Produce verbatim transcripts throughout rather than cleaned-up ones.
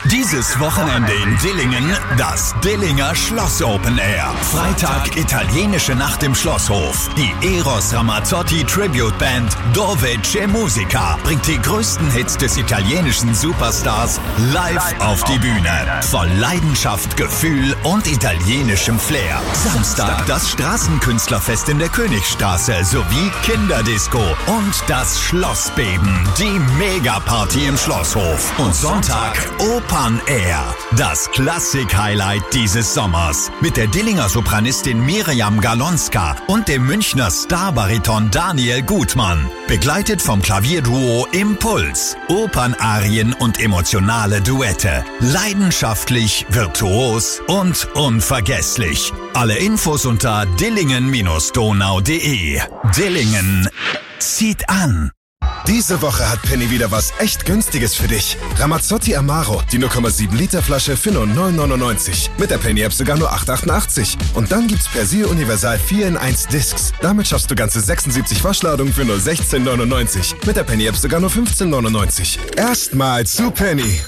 Dieses Wochenende in Dillingen das Dillinger Schloss Open Air. Freitag italienische Nacht im Schlosshof. Die Eros Ramazzotti Tribute Band Dove c'è Musica bringt die größten Hits des italienischen Superstars live auf die Bühne. Voll Leidenschaft, Gefühl und italienischem Flair. Samstag das Straßenkünstlerfest in der Königstraße sowie Kinderdisco und das Schlossbeben. Die Megaparty im Schlosshof. Und Sonntag Open Air. Das Klassik-Highlight dieses Sommers. Mit der Dillinger Sopranistin Miriam Galonska und dem Münchner Starbariton Daniel Gutmann. Begleitet vom Klavierduo Impuls. Opernarien und emotionale Duette. Leidenschaftlich, virtuos und unvergesslich. Alle Infos unter dillingen Donau punkt de. Dillingen zieht an. Diese Woche hat Penny wieder was echt Günstiges für dich. Ramazzotti Amaro, die null Komma sieben Liter Flasche für nur neun neunundneunzig. Mit der Penny-App sogar nur acht achtundachtzig. Und dann gibt's Persil Universal vier in eins Discs. Damit schaffst du ganze sechsundsiebzig Waschladungen für nur sechzehn neunundneunzig. Mit der Penny-App sogar nur fünfzehn neunundneunzig. Erstmal zu Penny.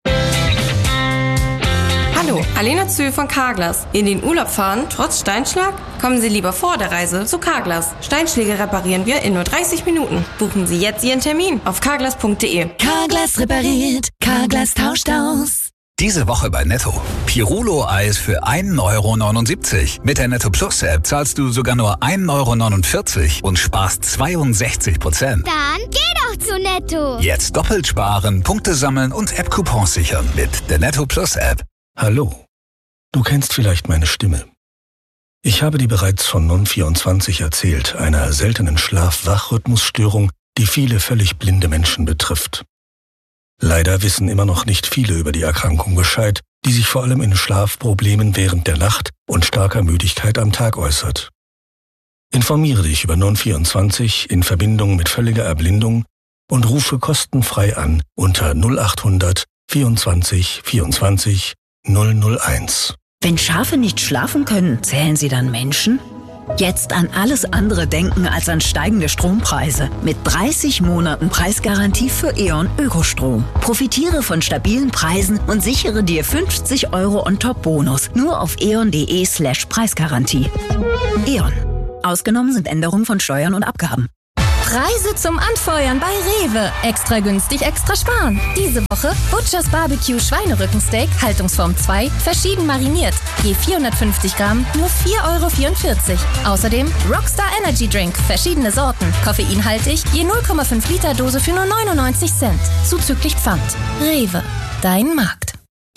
Hallo, Alena Zühl von Carglass. In den Urlaub fahren, trotz Steinschlag? Kommen Sie lieber vor der Reise zu Carglass. Steinschläge reparieren wir in nur dreißig Minuten. Buchen Sie jetzt Ihren Termin auf carglass punkt de. Carglass repariert, Carglass tauscht aus. Diese Woche bei Netto. Pirulo-Eis für ein Euro neunundsiebzig. Mit der Netto Plus App zahlst du sogar nur ein Euro neunundvierzig und sparst zweiundsechzig Prozent. Dann geh doch zu Netto. Jetzt doppelt sparen, Punkte sammeln und App-Coupons sichern mit der Netto Plus App. Hallo, du kennst vielleicht meine Stimme. Ich habe dir bereits von N O N vierundzwanzig erzählt, einer seltenen Schlaf-Wach-Rhythmusstörung, die viele völlig blinde Menschen betrifft. Leider wissen immer noch nicht viele über die Erkrankung Bescheid, die sich vor allem in Schlafproblemen während der Nacht und starker Müdigkeit am Tag äußert. Informiere dich über N O N vierundzwanzig in Verbindung mit völliger Erblindung und rufe kostenfrei an unter null achthundert vierundzwanzig vierundzwanzig null null eins. Wenn Schafe nicht schlafen können, zählen sie dann Menschen? Jetzt an alles andere denken als an steigende Strompreise. Mit dreißig Monaten Preisgarantie für E.ON Ökostrom. Profitiere von stabilen Preisen und sichere dir fünfzig Euro On-Top-Bonus. Nur auf eon.de slash Preisgarantie. E.ON. Ausgenommen sind Änderungen von Steuern und Abgaben. Preise zum Anfeuern bei Rewe. Extra günstig, extra sparen. Diese Woche Butchers Barbecue Schweinerückensteak, Haltungsform zwei, verschieden mariniert. Je vierhundertfünfzig Gramm, nur vier Euro vierundvierzig. Außerdem Rockstar Energy Drink, verschiedene Sorten. Koffeinhaltig, je null Komma fünf Liter Dose für nur neunundneunzig Cent. Zuzüglich Pfand. Rewe, dein Markt.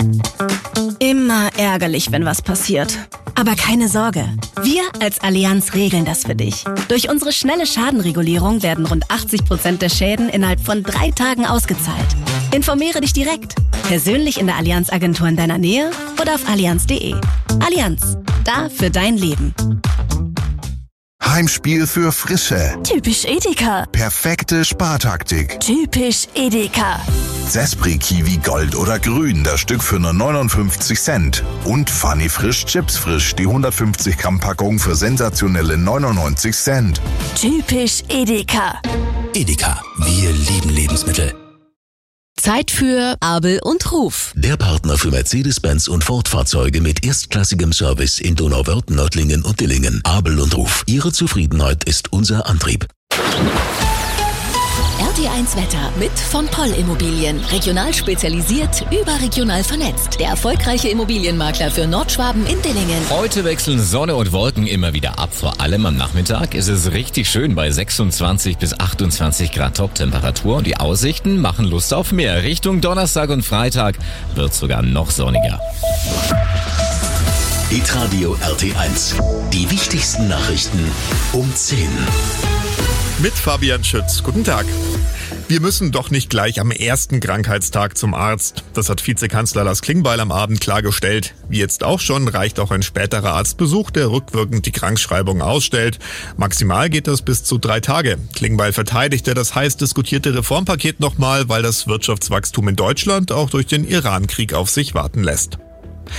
Immer ärgerlich, wenn was passiert. Aber keine Sorge, wir als Allianz regeln das für dich. Durch unsere schnelle Schadenregulierung werden rund achtzig Prozent der Schäden innerhalb von drei Tagen ausgezahlt. Informiere dich direkt, persönlich in der Allianz-Agentur in deiner Nähe oder auf allianz punkt de. Allianz, da für dein Leben. Heimspiel für Frische. Typisch Edeka. Perfekte Spartaktik. Typisch Edeka. Zespri Kiwi Gold oder Grün, das Stück für nur neunundfünfzig Cent. Und Funny Frisch Chips Frisch, die hundertfünfzig Gramm Packung für sensationelle neunundneunzig Cent. Typisch Edeka. Edeka, wir lieben Lebensmittel. Zeit für Abel und Ruf. Der Partner für Mercedes-Benz und Ford-Fahrzeuge mit erstklassigem Service in Donauwörth, Nördlingen und Dillingen. Abel und Ruf. Ihre Zufriedenheit ist unser Antrieb. R T eins Wetter mit von Poll Immobilien. Regional spezialisiert, überregional vernetzt. Der erfolgreiche Immobilienmakler für Nordschwaben in Dillingen. Heute wechseln Sonne und Wolken immer wieder ab. Vor allem am Nachmittag ist es richtig schön bei sechsundzwanzig bis achtundzwanzig Grad Toptemperatur. Und die Aussichten machen Lust auf mehr. Richtung Donnerstag und Freitag wird es sogar noch sonniger. Hitradio R T eins. Die wichtigsten Nachrichten um zehn. Mit Fabian Schütz. Guten Tag. Wir müssen doch nicht gleich am ersten Krankheitstag zum Arzt. Das hat Vizekanzler Lars Klingbeil am Abend klargestellt. Wie jetzt auch schon, reicht auch ein späterer Arztbesuch, der rückwirkend die Krankschreibung ausstellt. Maximal geht das bis zu drei Tage. Klingbeil verteidigte das heiß diskutierte Reformpaket nochmal, weil das Wirtschaftswachstum in Deutschland auch durch den Irankrieg auf sich warten lässt.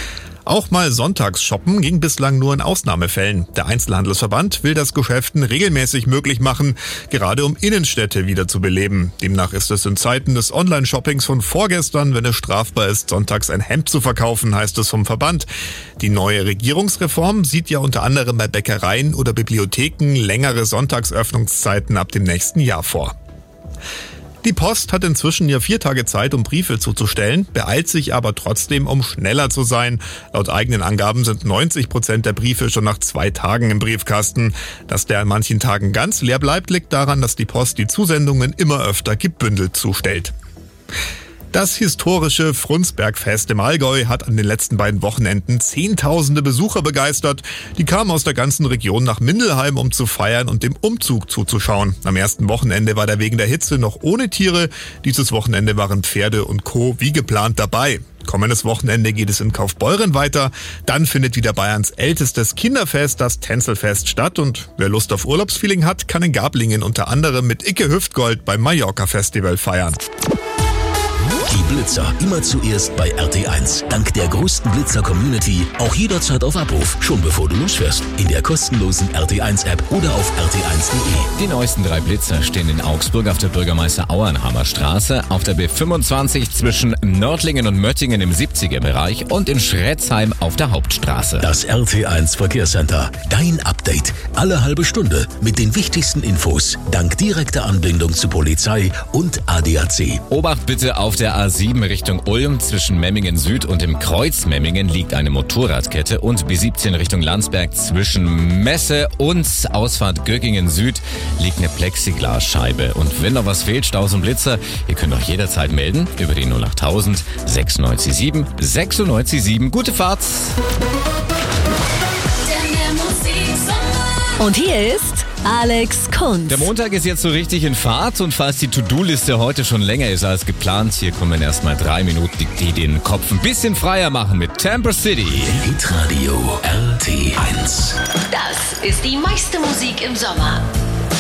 Auch mal sonntags shoppen ging bislang nur in Ausnahmefällen. Der Einzelhandelsverband will das Geschäften regelmäßig möglich machen, gerade um Innenstädte wieder zu beleben. Demnach ist es in Zeiten des Online-Shoppings von vorgestern, wenn es strafbar ist, sonntags ein Hemd zu verkaufen, heißt es vom Verband. Die neue Regierungsreform sieht ja unter anderem bei Bäckereien oder Bibliotheken längere Sonntagsöffnungszeiten ab dem nächsten Jahr vor. Die Post hat inzwischen ja vier Tage Zeit, um Briefe zuzustellen, beeilt sich aber trotzdem, um schneller zu sein. Laut eigenen Angaben sind neunzig Prozent der Briefe schon nach zwei Tagen im Briefkasten. Dass der an manchen Tagen ganz leer bleibt, liegt daran, dass die Post die Zusendungen immer öfter gebündelt zustellt. Das historische Frundsbergfest im Allgäu hat an den letzten beiden Wochenenden Zehntausende Besucher begeistert. Die kamen aus der ganzen Region nach Mindelheim, um zu feiern und dem Umzug zuzuschauen. Am ersten Wochenende war der wegen der Hitze noch ohne Tiere. Dieses Wochenende waren Pferde und Co. wie geplant dabei. Kommendes Wochenende geht es in Kaufbeuren weiter. Dann findet wieder Bayerns ältestes Kinderfest, das Tänzelfest, statt. Und wer Lust auf Urlaubsfeeling hat, kann in Gablingen unter anderem mit Icke Hüftgold beim Mallorca-Festival feiern. Die Blitzer immer zuerst bei R T eins. Dank der größten Blitzer-Community auch jederzeit auf Abruf, schon bevor du losfährst. In der kostenlosen R T eins App oder auf R T eins Punkt de. Die neuesten drei Blitzer stehen in Augsburg auf der Bürgermeister-Auernhammer Straße, auf der B fünfundzwanzig zwischen Nördlingen und Möttingen im siebziger-Bereich und in Schretzheim auf der Hauptstraße. Das R T eins Verkehrscenter. Dein Update. Alle halbe Stunde mit den wichtigsten Infos. Dank direkter Anbindung zu Polizei und A D A C. Obacht bitte auf der A sieben Richtung Ulm. Zwischen Memmingen Süd und dem Kreuz Memmingen liegt eine Motorradkette und B siebzehn Richtung Landsberg zwischen Messe und Ausfahrt Göckingen Süd liegt eine Plexiglasscheibe. Und wenn noch was fehlt, Staus und Blitzer, ihr könnt auch jederzeit melden über die null achttausend sechsundneunzig sieben sechsundneunzig sieben. Gute Fahrt! Und hier ist Alex Kunz. Der Montag ist jetzt so richtig in Fahrt und falls die To-Do-Liste heute schon länger ist als geplant, hier kommen erstmal drei Minuten, die den Kopf ein bisschen freier machen mit Tampa City. Hitradio R T eins. Das ist die meiste Musik im Sommer.